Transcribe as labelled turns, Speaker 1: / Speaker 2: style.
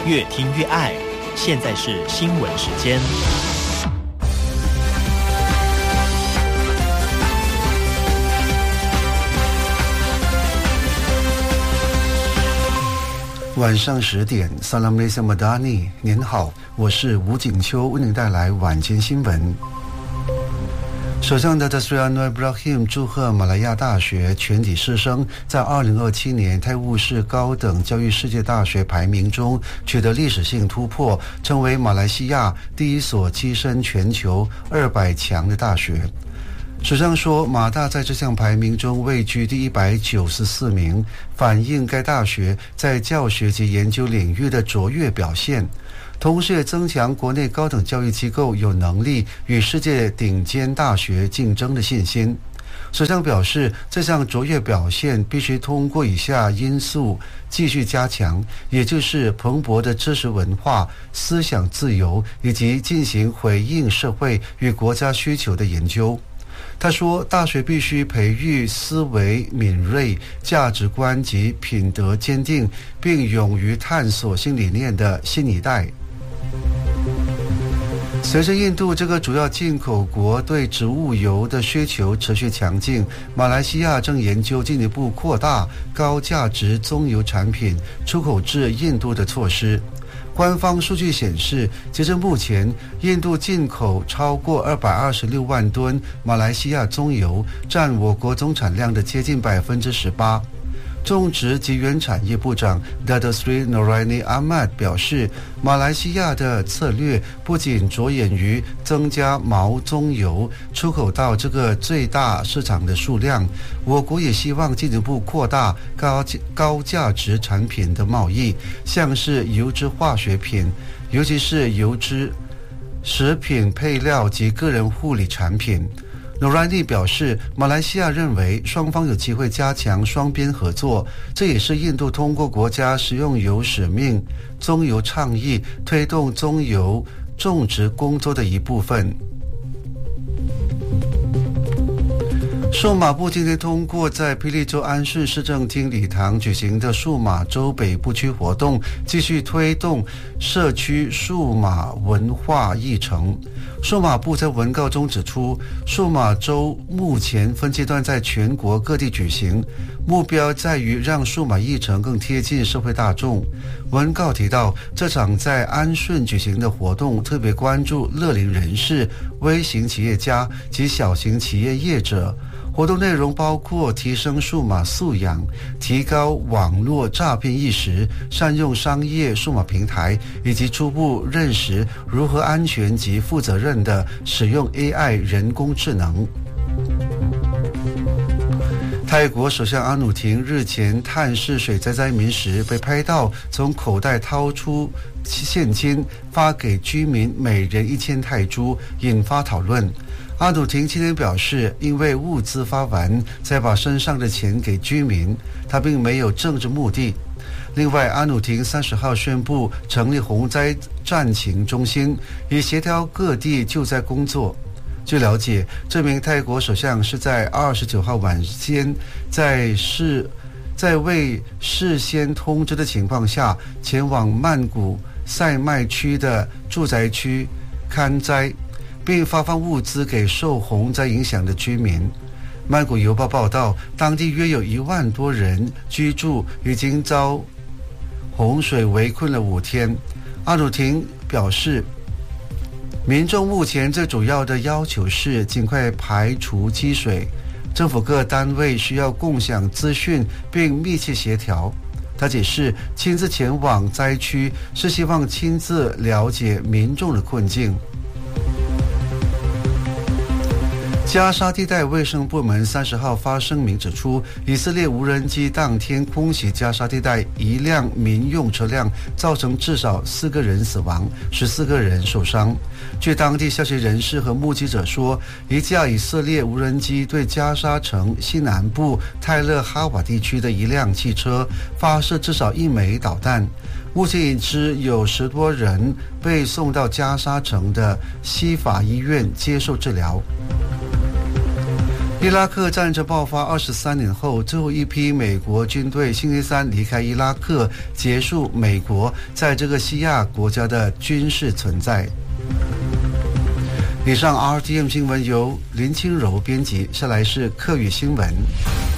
Speaker 1: 越听越爱。现在是新闻时间。
Speaker 2: 晚上10点 Salam Malaysia Madani， 您好，我是吴景秋，为您带来晚间新闻。首相Datuk Seri Anwar Ibrahim 祝贺马来亚大学全体师生在2027年泰晤士高等教育世界大学排名中取得历史性突破，成为马来西亚第一所跻身全球200强的大学。首相说，马大在这项排名中位居第194名，反映该大学在教学及研究领域的卓越表现，同时也增强国内高等教育机构有能力与世界顶尖大学竞争的信心。首相表示，这项卓越表现必须通过以下因素继续加强，也就是蓬勃的知识文化、思想自由，以及进行回应社会与国家需求的研究。他说，大学必须培育思维敏锐、价值观及品德坚定，并勇于探索新理念的新一代。随着印度这个主要进口国对植物油的需求持续强劲，马来西亚正研究进一步扩大高价值棕油产品出口至印度的措施。官方数据显示，截至目前，印度进口超过226万吨马来西亚棕油，占我国总产量的接近18%。种植及原产业部长 Datuk Seri Noraini Ahmad 表示，马来西亚的策略不仅着眼于增加毛棕油出口到这个最大市场的数量，我国也希望进一步扩大高价值产品的贸易，像是油脂化学品，尤其是油脂、食品配料及个人护理产品。Noraini 表示，马来西亚认为双方有机会加强双边合作，这也是印度通过国家食用油使命棕油倡议推动棕油种植工作的一部分。数码部今天通过在霹雳州安顺市政厅礼堂举行的数码州北部区活动，继续推动社区数码文化议程。数码部在文告中指出，数码州目前分阶段在全国各地举行，目标在于让数码议程更贴近社会大众。文告提到，这场在安顺举行的活动特别关注乐龄人士、微型企业家及小型企业业者。活动内容包括提升数码素养、提高网络诈骗意识、善用商业数码平台，以及初步认识如何安全及负责任地使用 AI 人工智能。泰国首相阿努廷日前探视水灾灾民时，被拍到从口袋掏出现金发给居民每人1000泰铢，引发讨论。阿努廷今天表示，因为物资发完才把身上的钱给居民，他并没有政治目的。另外，阿努廷30号宣布成立洪灾战情中心，以协调各地救灾工作。据了解，这名泰国首相是在29号晚间在未事先通知的情况下，前往曼谷塞麦区的住宅区勘灾，并发放物资给受洪灾影响的居民。曼谷邮报报道，当地约有1万多人居住，已经遭洪水围困了5天。阿努廷表示，民众目前最主要的要求是尽快排除积水，政府各单位需要共享资讯并密切协调。他解释，亲自前往灾区是希望亲自了解民众的困境。加沙地带卫生部门30号发声明指出，以色列无人机当天空袭加沙地带一辆民用车辆，造成至少4个人死亡，14个人受伤。据当地消息人士和目击者说，一架以色列无人机对加沙城西南部泰勒哈瓦地区的一辆汽车发射至少1枚导弹。目前已知有10多人被送到加沙城的西法医院接受治疗。 伊拉克战争爆发23年后，最后一批美国军队星期三离开伊拉克，结束美国在这个西亚国家的军事存在。以上 RTM 新闻由林清柔编辑，下来是客语新闻。